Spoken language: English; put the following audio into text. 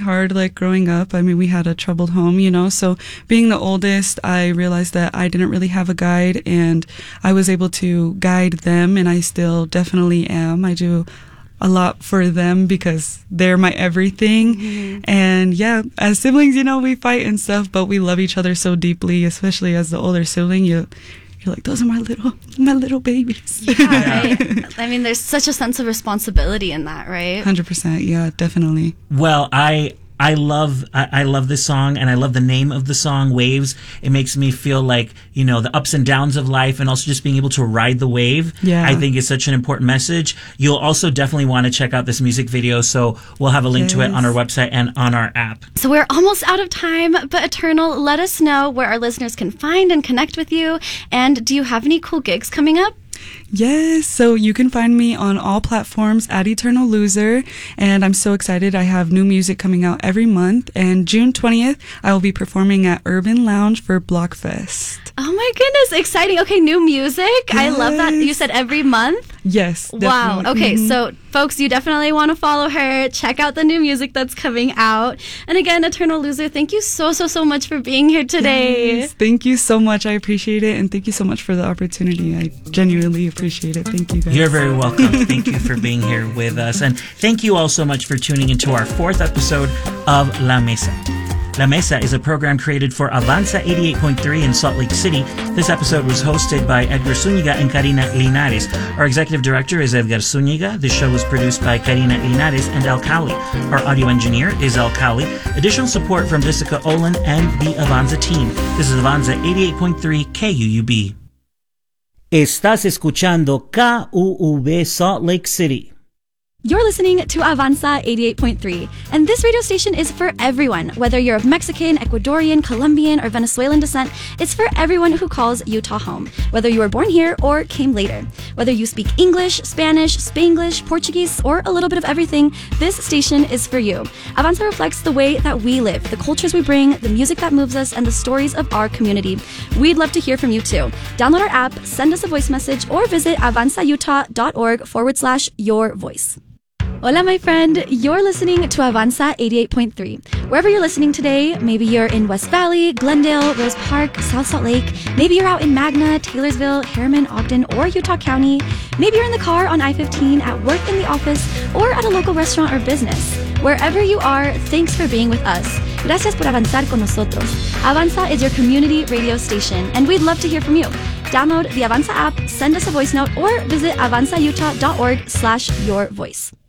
hard, like, growing up. I mean, we had a troubled home, you know, so being the oldest, I realized that I didn't really have a guide, and I was able to guide them, and I still definitely am. I do a lot for them because they're my everything. Mm-hmm. And yeah, as siblings, you know, we fight and stuff, but we love each other so deeply, especially as the older sibling. You're like, those are my little babies. Yeah, right? I mean, there's such a sense of responsibility in that, right? 100%. Yeah, definitely. Well, I love this song, and I love the name of the song, Waves. It makes me feel like, you know, the ups and downs of life, and also just being able to ride the wave. Yeah. I think is such an important message. You'll also definitely want to check out this music video, so we'll have a link to it on our website and on our app. So we're almost out of time, but Eternal, let us know where our listeners can find and connect with you. And do you have any cool gigs coming up? Yes, so you can find me on all platforms at Eternal Loser, and I'm so excited. I have new music coming out every month, and June 20th, I will be performing at Urban Lounge for Blockfest. Oh my goodness, exciting. Okay, new music. Yes. I love that. You said every month? Yes, definitely. Wow. Okay, so folks, you definitely want to follow her. Check out the new music that's coming out. And again, Eternal Loser, thank you so much for being here today. Yes, thank you so much. I appreciate it, and thank you so much for the opportunity. I genuinely appreciate it. Thank you, guys. You're very welcome. Thank you for being here with us. And thank you all so much for tuning into our 4th episode of La Mesa. La Mesa is a program created for Avanza 88.3 in Salt Lake City. This episode was hosted by Edgar Zúñiga and Karina Linares. Our executive director is Edgar Zúñiga. The show was produced by Karina Linares and El Cali. Our audio engineer is El Cali. Additional support from Jessica Olin and the Avanza team. This is Avanza 88.3 KUUB. Estás escuchando KUUB Salt Lake City. You're listening to Avanza 88.3, and this radio station is for everyone. Whether you're of Mexican, Ecuadorian, Colombian, or Venezuelan descent, it's for everyone who calls Utah home. Whether you were born here or came later. Whether you speak English, Spanish, Spanglish, Portuguese, or a little bit of everything, this station is for you. Avanza reflects the way that we live, the cultures we bring, the music that moves us, and the stories of our community. We'd love to hear from you too. Download our app, send us a voice message, or visit avanzautah.org/your-voice. Hola, my friend. You're listening to Avanza 88.3. Wherever you're listening today, maybe you're in West Valley, Glendale, Rose Park, South Salt Lake. Maybe you're out in Magna, Taylorsville, Harriman, Ogden, or Utah County. Maybe you're in the car on I-15, at work in the office, or at a local restaurant or business. Wherever you are, thanks for being with us. Gracias por avanzar con nosotros. Avanza is your community radio station, and we'd love to hear from you. Download the Avanza app, send us a voice note, or visit avanzautah.org/your-voice.